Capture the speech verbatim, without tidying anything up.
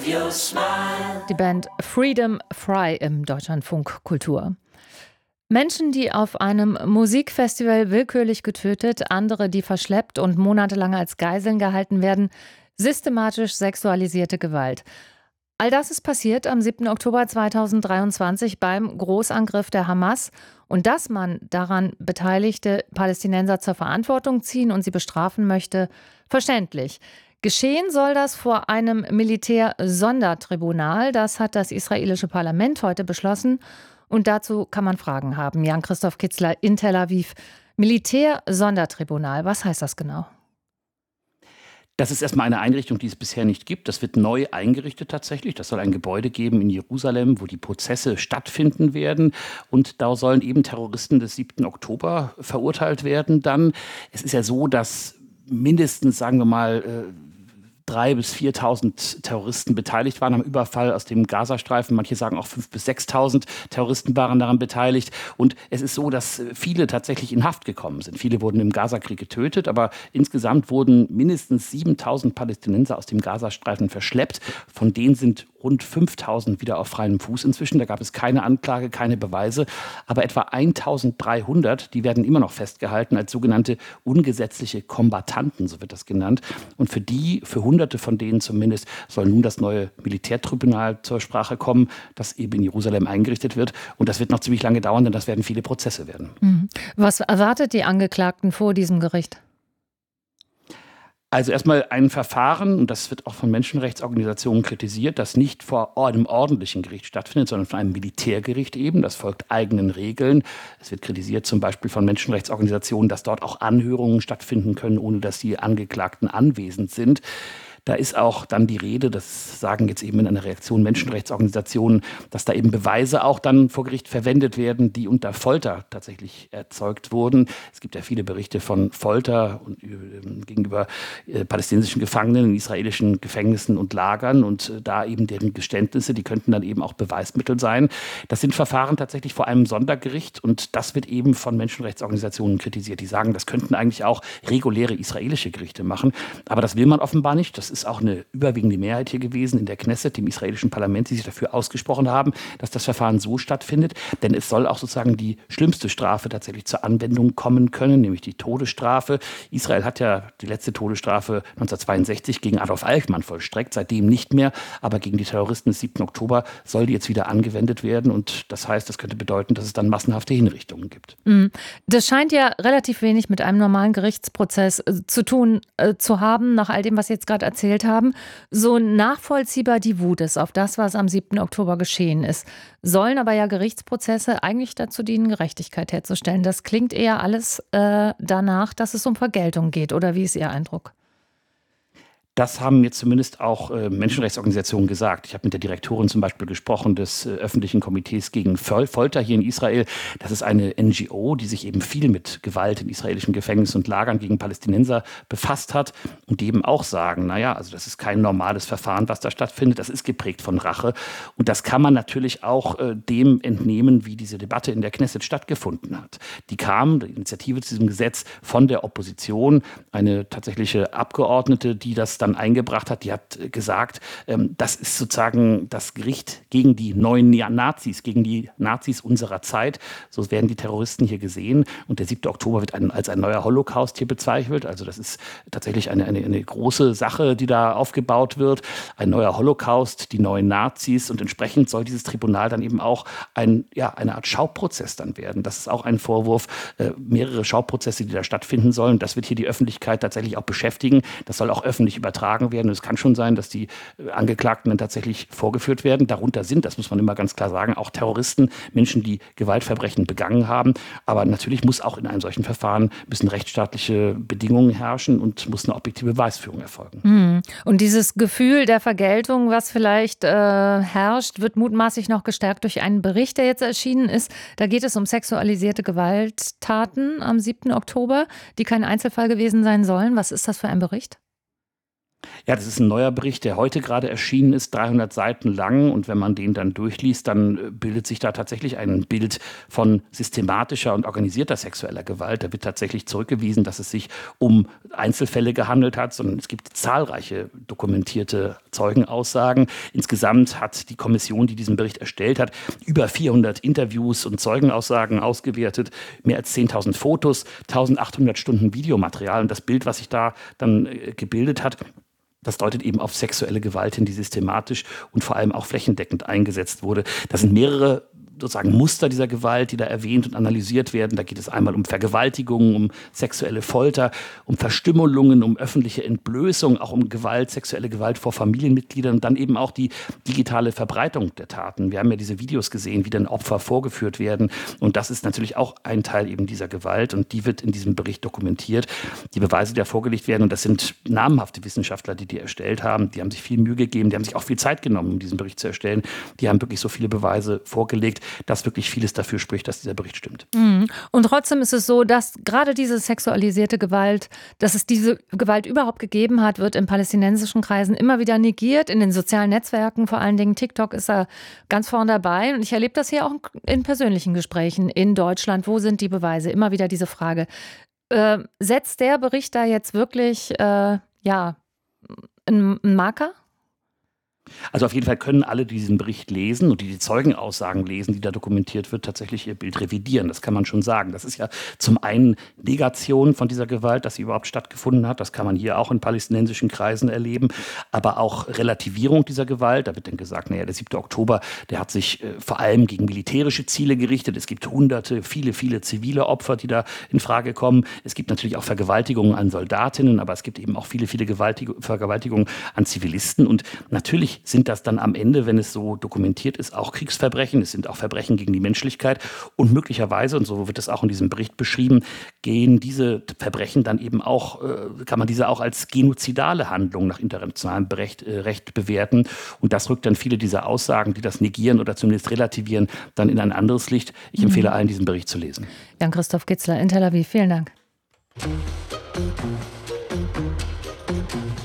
Die Band Freedom Fry im Deutschlandfunk Kultur. Menschen, die auf einem Musikfestival willkürlich getötet, andere, die verschleppt und monatelang als Geiseln gehalten werden, systematisch sexualisierte Gewalt. All das ist passiert am siebten Oktober zweitausenddreiundzwanzig beim Großangriff der Hamas. Und dass man daran beteiligte Palästinenser zur Verantwortung ziehen und sie bestrafen möchte, verständlich. Geschehen soll das vor einem Militär-Sondertribunal. Das hat das israelische Parlament heute beschlossen. Und dazu kann man Fragen haben. Jan-Christoph Kitzler in Tel Aviv. Militär-Sondertribunal, was heißt das genau? Das ist erstmal eine Einrichtung, die es bisher nicht gibt. Das wird neu eingerichtet tatsächlich. Das soll ein Gebäude geben in Jerusalem, wo die Prozesse stattfinden werden. Und da sollen eben Terroristen des siebten Oktober verurteilt werden dann. Es ist ja so, dass mindestens, sagen wir mal, dreitausend bis viertausend Terroristen beteiligt waren am Überfall aus dem Gazastreifen. Manche sagen auch fünftausend bis sechstausend Terroristen waren daran beteiligt. Und es ist so, dass viele tatsächlich in Haft gekommen sind. Viele wurden im Gazakrieg getötet, aber insgesamt wurden mindestens siebentausend Palästinenser aus dem Gazastreifen verschleppt. Von denen sind rund fünftausend wieder auf freiem Fuß inzwischen. Da gab es keine Anklage, keine Beweise. Aber etwa eintausenddreihundert, die werden immer noch festgehalten als sogenannte ungesetzliche Kombattanten, so wird das genannt. Und für die, für Hunderte von denen zumindest, soll nun das neue Militärtribunal zur Sprache kommen, das eben in Jerusalem eingerichtet wird. Und das wird noch ziemlich lange dauern, denn das werden viele Prozesse werden. Mhm. Was erwartet die Angeklagten vor diesem Gericht? Also erstmal ein Verfahren, und das wird auch von Menschenrechtsorganisationen kritisiert, das nicht vor einem ordentlichen Gericht stattfindet, sondern von einem Militärgericht eben. Das folgt eigenen Regeln. Es wird kritisiert zum Beispiel von Menschenrechtsorganisationen, dass dort auch Anhörungen stattfinden können, ohne dass die Angeklagten anwesend sind. Da ist auch dann die Rede, das sagen jetzt eben in einer Reaktion Menschenrechtsorganisationen, dass da eben Beweise auch dann vor Gericht verwendet werden, die unter Folter tatsächlich erzeugt wurden. Es gibt ja viele Berichte von Folter und, äh, gegenüber äh, palästinensischen Gefangenen in israelischen Gefängnissen und Lagern und äh, da eben deren Geständnisse, die könnten dann eben auch Beweismittel sein. Das sind Verfahren tatsächlich vor einem Sondergericht und das wird eben von Menschenrechtsorganisationen kritisiert. Die sagen, das könnten eigentlich auch reguläre israelische Gerichte machen, aber das will man offenbar nicht. Das ist auch eine überwiegende Mehrheit hier gewesen in der Knesset, dem israelischen Parlament, die sich dafür ausgesprochen haben, dass das Verfahren so stattfindet. Denn es soll auch sozusagen die schlimmste Strafe tatsächlich zur Anwendung kommen können, nämlich die Todesstrafe. Israel hat ja die letzte Todesstrafe neunzehnhundertzweiundsechzig gegen Adolf Eichmann vollstreckt, seitdem nicht mehr. Aber gegen die Terroristen des siebten Oktober soll die jetzt wieder angewendet werden. Und das heißt, das könnte bedeuten, dass es dann massenhafte Hinrichtungen gibt. Das scheint ja relativ wenig mit einem normalen Gerichtsprozess zu tun äh, zu haben, nach all dem, was Sie jetzt gerade erzählt haben. So nachvollziehbar die Wut ist auf das, was am siebten Oktober geschehen ist, sollen aber ja Gerichtsprozesse eigentlich dazu dienen, Gerechtigkeit herzustellen. Das klingt eher alles äh, danach, dass es um Vergeltung geht. Oder wie ist Ihr Eindruck? Das haben jetzt zumindest auch äh, Menschenrechtsorganisationen gesagt. Ich habe mit der Direktorin zum Beispiel gesprochen des äh, öffentlichen Komitees gegen Fol- Folter hier in Israel. Das ist eine N G O, die sich eben viel mit Gewalt in israelischen Gefängnissen und Lagern gegen Palästinenser befasst hat und die eben auch sagen, naja, also das ist kein normales Verfahren, was da stattfindet. Das ist geprägt von Rache. Und das kann man natürlich auch äh, dem entnehmen, wie diese Debatte in der Knesset stattgefunden hat. Die kam, die Initiative zu diesem Gesetz, von der Opposition. Eine tatsächliche Abgeordnete, die das dann eingebracht hat, die hat gesagt, ähm, das ist sozusagen das Gericht gegen die neuen Nazis, gegen die Nazis unserer Zeit. So werden die Terroristen hier gesehen. Und der siebte Oktober wird ein, als ein neuer Holocaust hier bezeichnet. Also das ist tatsächlich eine, eine, eine große Sache, die da aufgebaut wird. Ein neuer Holocaust, die neuen Nazis. Und entsprechend soll dieses Tribunal dann eben auch ein, ja, eine Art Schauprozess dann werden. Das ist auch ein Vorwurf, äh, mehrere Schauprozesse, die da stattfinden sollen. Das wird hier die Öffentlichkeit tatsächlich auch beschäftigen. Das soll auch öffentlich übertragen werden. Und es kann schon sein, dass die Angeklagten dann tatsächlich vorgeführt werden. Darunter sind, das muss man immer ganz klar sagen, auch Terroristen, Menschen, die Gewaltverbrechen begangen haben. Aber natürlich muss auch in einem solchen Verfahren müssen rechtsstaatliche Bedingungen herrschen und muss eine objektive Beweisführung erfolgen. Mhm. Und dieses Gefühl der Vergeltung, was vielleicht äh, herrscht, wird mutmaßlich noch gestärkt durch einen Bericht, der jetzt erschienen ist. Da geht es um sexualisierte Gewalttaten am siebten Oktober, die kein Einzelfall gewesen sein sollen. Was ist das für ein Bericht? Ja, das ist ein neuer Bericht, der heute gerade erschienen ist, dreihundert Seiten lang. Und wenn man den dann durchliest, dann äh, bildet sich da tatsächlich ein Bild von systematischer und organisierter sexueller Gewalt. Da wird tatsächlich zurückgewiesen, dass es sich um Einzelfälle gehandelt hat, sondern es gibt zahlreiche dokumentierte Zeugenaussagen. Insgesamt hat die Kommission, die diesen Bericht erstellt hat, über vierhundert Interviews und Zeugenaussagen ausgewertet, mehr als zehntausend Fotos, eintausendachthundert Stunden Videomaterial. Und das Bild, was sich da dann äh, gebildet hat, das deutet eben auf sexuelle Gewalt hin, die systematisch und vor allem auch flächendeckend eingesetzt wurde. Das sind mehrere sozusagen Muster dieser Gewalt, die da erwähnt und analysiert werden. Da geht es einmal um Vergewaltigungen, um sexuelle Folter, um Verstümmelungen, um öffentliche Entblößung, auch um Gewalt, sexuelle Gewalt vor Familienmitgliedern und dann eben auch die digitale Verbreitung der Taten. Wir haben ja diese Videos gesehen, wie dann Opfer vorgeführt werden. Und das ist natürlich auch ein Teil eben dieser Gewalt und die wird in diesem Bericht dokumentiert. Die Beweise, die da vorgelegt werden, und das sind namhafte Wissenschaftler, die die erstellt haben, die haben sich viel Mühe gegeben, die haben sich auch viel Zeit genommen, um diesen Bericht zu erstellen. Die haben wirklich so viele Beweise vorgelegt, dass wirklich vieles dafür spricht, dass dieser Bericht stimmt. Mhm. Und trotzdem ist es so, dass gerade diese sexualisierte Gewalt, dass es diese Gewalt überhaupt gegeben hat, wird in palästinensischen Kreisen immer wieder negiert. In den sozialen Netzwerken, vor allen Dingen TikTok, ist er ganz vorn dabei. Und ich erlebe das hier auch in persönlichen Gesprächen in Deutschland. Wo sind die Beweise? Immer wieder diese Frage. Äh, setzt der Bericht da jetzt wirklich äh, ja, einen Marker? Also auf jeden Fall können alle, die diesen Bericht lesen und die die Zeugenaussagen lesen, die da dokumentiert wird, tatsächlich ihr Bild revidieren. Das kann man schon sagen. Das ist ja zum einen Negation von dieser Gewalt, dass sie überhaupt stattgefunden hat. Das kann man hier auch in palästinensischen Kreisen erleben. Aber auch Relativierung dieser Gewalt. Da wird dann gesagt, naja, der siebte Oktober, der hat sich äh, vor allem gegen militärische Ziele gerichtet. Es gibt hunderte, viele, viele zivile Opfer, die da in Frage kommen. Es gibt natürlich auch Vergewaltigungen an Soldatinnen, aber es gibt eben auch viele, viele Gewaltig- Vergewaltigungen an Zivilisten. Und natürlich sind das dann am Ende, wenn es so dokumentiert ist, auch Kriegsverbrechen. Es sind auch Verbrechen gegen die Menschlichkeit. Und möglicherweise, und so wird es auch in diesem Bericht beschrieben, gehen diese Verbrechen dann eben auch, äh, kann man diese auch als genozidale Handlung nach internationalem Recht, äh, Recht bewerten. Und das rückt dann viele dieser Aussagen, die das negieren oder zumindest relativieren, dann in ein anderes Licht. Ich empfehle mhm. allen, diesen Bericht zu lesen. Jan-Christoph Kitzler in Tel Aviv. Vielen Dank.